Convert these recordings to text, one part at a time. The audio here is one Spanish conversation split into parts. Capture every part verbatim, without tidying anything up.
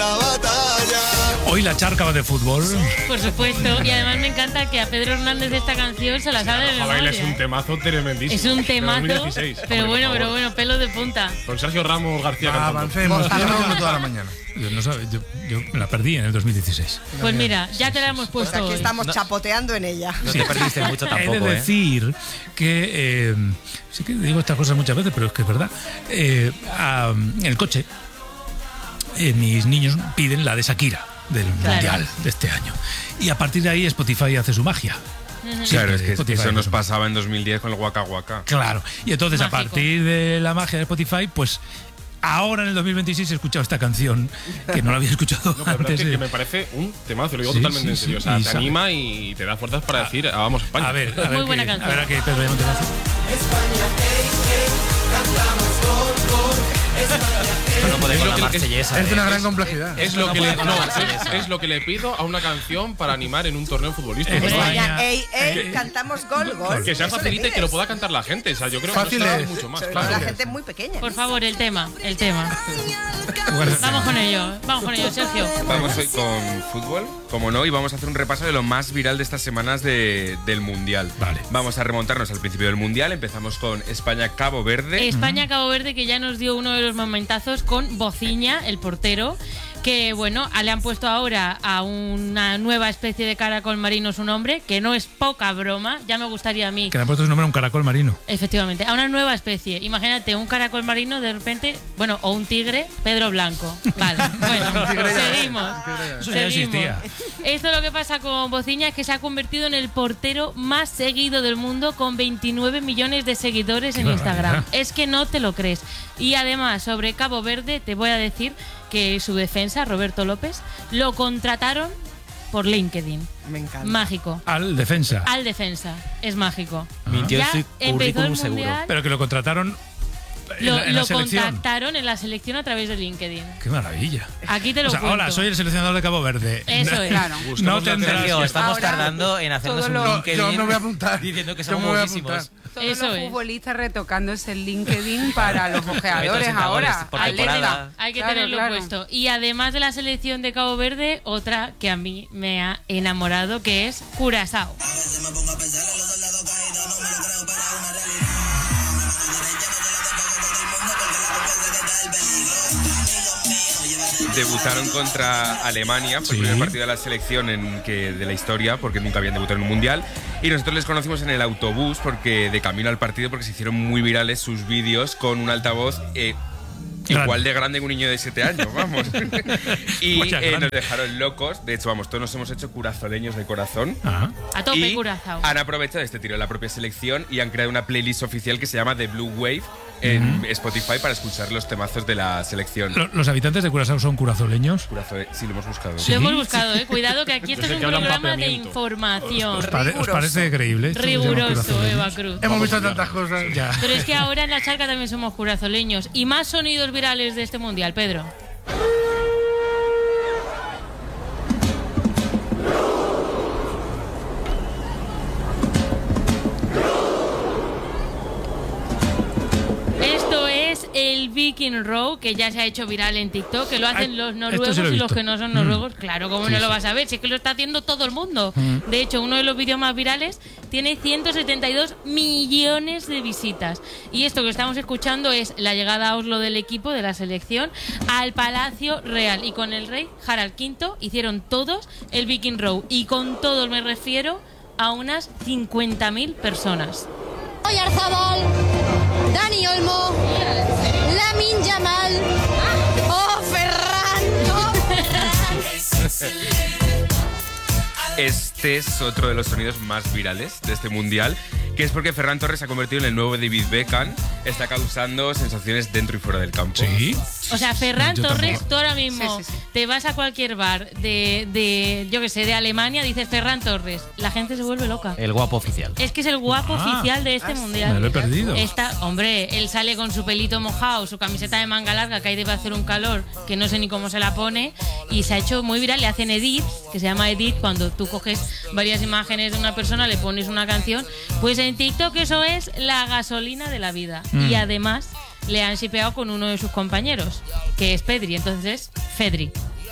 la batalla. Hoy la charca va de fútbol. Por supuesto, y además me encanta que a Pedro Hernández de esta canción se la sabe de memoria. Es un temazo tremendísimo. Es un temazo, dos mil dieciséis, pero hombre, bueno, pero bueno, pelo de punta. Con Sergio Ramos García Ah, cantando. avancemos, que llevamos toda la mañana. Yo, no sabe, yo, yo la perdí en el dos mil dieciséis. Pues mira, ya te la hemos puesto. Pues aquí hoy. estamos No. chapoteando en ella. No te perdiste mucho He tampoco, de ¿eh? decir que, eh, sí que digo estas cosas muchas veces, pero es que es verdad. Eh, a- en el coche, eh, mis niños piden la de Shakira, del Claro. Mundial de este año. Y a partir de ahí Spotify hace su magia. Claro, es que Spotify eso hace nos su pasaba en dos mil diez con el Waka Waka. Claro. Y entonces, Mágico. a partir de la magia de Spotify, pues ahora en el dos mil veintiséis he escuchado esta canción que no la había escuchado No, pero la verdad antes. es que, de- que me parece un temazo, lo digo Sí, totalmente sí, en serio. sí, O sea, y te sabe- anima y te da fuerzas para decir, ah, vamos a España. A ver, a ver. Muy que- buena A canción. ver a que Pedro Llamo te hace. No podemos Es lo la que- marsellesa. Es de ¿eh? una gran complejidad. Es Eso lo, no que le, puede no, con la es, marsellesa. es lo que le pido a una canción para animar en un torneo futbolístico. España. ¿no? Venga, ey, ey, cantamos gol, gol. Que sea Eso le facilita y que pides. lo pueda cantar la gente. O sea, yo creo Fácil que no está es. mucho más. Sobre todo Claro. la gente muy pequeña. Por favor, el tema, el tema. Vamos con ello, vamos con ello, Sergio. Vamos hoy con fútbol, como no, y vamos a hacer un repaso de lo más viral de estas semanas de- del Mundial. Vale. Vamos a remontarnos al principio del Mundial. Empezamos con España-Cabo Verde. España-Cabo Verde, que ya nos dio uno de los momentazos con Bociña, el portero, que bueno, le han puesto ahora a una nueva especie de caracol marino su nombre, que no es poca broma, ya me gustaría a mí. Que le han puesto su nombre a un caracol marino. Efectivamente, a una nueva especie. Imagínate, un caracol marino de repente, bueno, o un tigre, Pedro Blanco. Vale, bueno, seguimos. Eso ya seguimos. existía. Esto lo que pasa con Bociña es que se ha convertido en el portero más seguido del mundo con veintinueve millones de seguidores Qué en Instagram. barbaridad. Es que no te lo crees. Y además, sobre Cabo Verde, te voy a decir que su defensa, Roberto López, lo contrataron por LinkedIn. Me encanta. Mágico. Al defensa. Al defensa. Es mágico. Mintió en Ya su empezó el currículum seguro. Mundial. Pero que lo contrataron en Lo, la, en la lo selección. contactaron en la selección a través de LinkedIn. Qué maravilla. Aquí te lo O sea, cuento. hola, soy el seleccionador de Cabo Verde. Eso es. Claro. No Buscamos la tendrás. Sergio, que- estamos Ahora, tardando en hacernos todo un lo- LinkedIn. Yo me voy a apuntar. Diciendo que Yo somos me voy a buenísimos. apuntar. Todos Eso los es. futbolistas retocándose el LinkedIn para los ojeadores Entrenadores ahora. por Hay que, temporada. tener- hay que Claro, tenerlo claro. puesto. Y además de la selección de Cabo Verde, otra que a mí me ha enamorado, que es Curazao. Debutaron contra Alemania, fue Sí. el primer partido de la selección en que, de la historia, porque nunca habían debutado en un mundial. Y nosotros les conocimos en el autobús, porque de camino al partido, porque se hicieron muy virales sus vídeos con un altavoz eh, Grande. igual de grande que un niño de siete años, vamos. y Mucha eh, grande. nos dejaron locos. De hecho, vamos, todos nos hemos hecho curazoleños de corazón. Ajá. A tope, Y Curazao. han aprovechado este tiro de la propia selección y han creado una playlist oficial que se llama The Blue Wave en Spotify para escuchar los temazos de la selección. Lo- Los habitantes de Curazao son curazoleños. Curazo- sí, lo hemos buscado. Sí. Lo hemos buscado, eh. Cuidado que aquí esto Yo es sé un que hablan programa de papeamiento. información. ¿Os, pare- os Riguroso. parece creíble? esto que se llama Riguroso, curazoleños? Eva Cruz. Hemos visto tantas cosas. Ya. Pero es que ahora en la charca también somos curazoleños. Y más sonidos virales de este mundial, Pedro. Esto es el Viking Row, que ya se ha hecho viral en TikTok, que lo hacen Ay, los esto noruegos sí lo he y los visto. que no son Mm. noruegos. Claro, ¿cómo Sí, no sí. lo vas a ver? Si es que lo está haciendo todo el mundo. Mm. De hecho, uno de los vídeos más virales tiene ciento setenta y dos millones de visitas. Y esto que estamos escuchando es la llegada a Oslo del equipo de la selección al Palacio Real. Y con el rey Harald quinto hicieron todos el Viking Row. Y con todos me refiero a unas cincuenta mil personas. Oyarzabal, Dani Olmo, Lamin Yamal, oh Ferran, oh Ferran. Este es otro de los sonidos más virales de este mundial, que es porque Ferran Torres se ha convertido en el nuevo David Beckham. Está causando sensaciones dentro y fuera del campo. Sí. O sea, Ferran Yo Torres, tampoco. tú ahora mismo Sí, sí, sí. te vas a cualquier bar de, de, yo que sé, de Alemania, dices Ferran Torres, la gente se vuelve loca. El guapo oficial. Es que es el guapo Ah. oficial de este mundial. Me lo he perdido. Está, hombre, él sale con su pelito mojado, su camiseta de manga larga, que ahí debe hacer un calor que no sé ni cómo se la pone, y se ha hecho muy viral. Le hacen edit, que se llama edit, cuando tú coges varias imágenes de una persona, le pones una canción. Pues en TikTok eso es la gasolina de la vida. Mm. Y además le han shipeado con uno de sus compañeros, que es Pedri, entonces Fedri.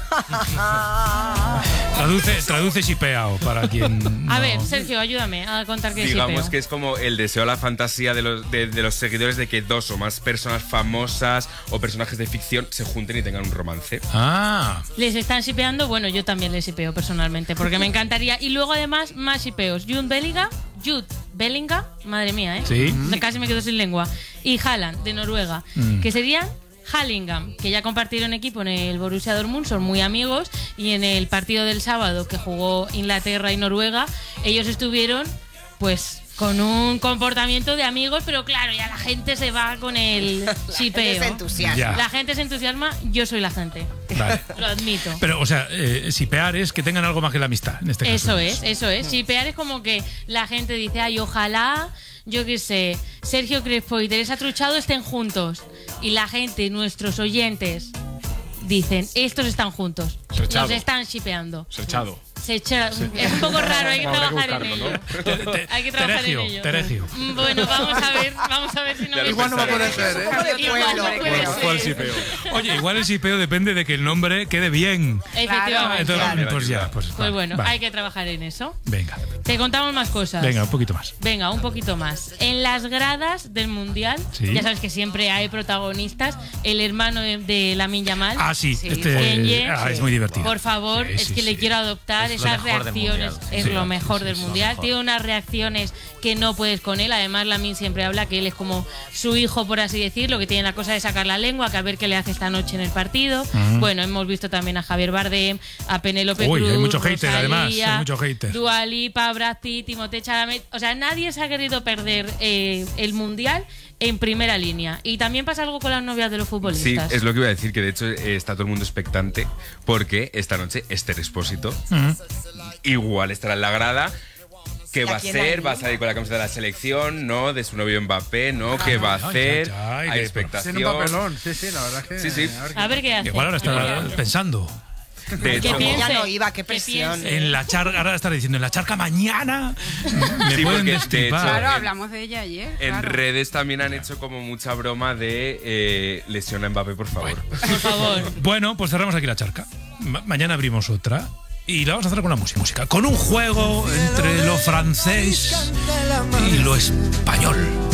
Traduce, traduce shipeao para quien. A no- ver, Sergio, ayúdame a contar qué es Digamos shipeo. que es como el deseo, la fantasía de los, de, de los seguidores de que dos o más personas famosas o personajes de ficción se junten y tengan un romance. Ah, ¿Les están shipeando? Bueno, yo también les shipeo personalmente, porque me encantaría. Y luego, además, más shipeos. Jude Bellingham, Jude Bellingham, madre mía, ¿eh? Sí. Casi me quedo sin lengua. Y Haaland, de Noruega, Mm. que serían Hallingham, que ya compartieron equipo en el Borussia Dortmund, son muy amigos, y en el partido del sábado que jugó Inglaterra y Noruega, ellos estuvieron, pues, con un comportamiento de amigos, pero claro, ya la gente se va con el shipeo. Se entusiasma. Ya. La gente se entusiasma, yo soy la gente. Vale. Lo admito. Pero, o sea, eh, shipear es que tengan algo más que la amistad, en este caso. Eso es, eso es. Shipear es como que la gente dice, ay, ojalá, yo qué sé, Sergio Crespo y Teresa Truchado estén juntos. Y la gente, nuestros oyentes, dicen, estos están juntos. Serchado. Los están shipeando. Serchado. Se echa- es un poco raro, hay que Habrá que trabajar en buscarlo, ello. ¿no? Te- Hay que trabajar Teregio, en ello. Teregio. Mm, Bueno, vamos a ver, vamos a ver si no Ya me lo Igual no va a poder pensaré. ser, ¿eh? Como de Igual no pueblo. puede Bueno, ser. fue el shipeo. Oye, igual el shipeo depende de que el nombre quede bien. Efectivamente. Entonces, claro. pues ya, pues, Pues vale, bueno, vale. hay que trabajar en eso. Venga, Te contamos más cosas. venga, un poquito más. Venga, un poquito más. En las gradas del Mundial, Sí. ya sabes que siempre hay protagonistas. El hermano de, de Lamine Yamal. Ah, sí, Sí. este Kenye, ah, es muy divertido. Por favor, Sí, es sí, que le sí. quiero adoptar Es lo esas mejor del reacciones. Mundial. Es Sí. lo mejor Sí, del sí, Mundial. mejor. Tiene unas reacciones que no puedes con él. Además, Lamine siempre habla que él es como su hijo, por así decirlo, que tiene la cosa de sacar la lengua, que a ver qué le hace esta noche en el partido. Bueno, hemos visto también a Javier Bardem, a Penélope Uy, Cruz, hay mucho hater, además, Rosalía, hay mucho hater. Dua Lipa, Brad Pitt, Timothée Chalamet. O sea, nadie se ha querido perder eh, el Mundial en primera línea. Y también pasa algo con las novias de los Sí, futbolistas. es lo que iba a decir, que de hecho eh, está todo el mundo expectante porque esta noche Esther Expósito Mm. igual estará en la grada. ¿Qué ¿Y a va a quién hacer? hay? ¿Va a salir con la camiseta de la selección? ¿No? ¿De su novio Mbappé? ¿No? ¿Qué va a ay, hacer? ay, ay, Hay de- expectación. Tiene un papelón. Sí, sí, la verdad es que. Sí, sí. a ver qué- A ver qué hace. Igual ahora está pensando. De Que hecho, piense, Ya no iba, qué que presión. piense. En la charca, ahora estará diciendo, en la charca mañana me Sí, pueden porque de destripar. hecho- Claro, en- hablamos de ella ayer. en claro. redes también han hecho como mucha broma de eh, lesiona a Mbappé, por favor. Por favor. Bueno, pues cerramos aquí la charca. Ma- mañana abrimos otra. Y la vamos a hacer con la música, música. Con un juego entre lo francés y lo español.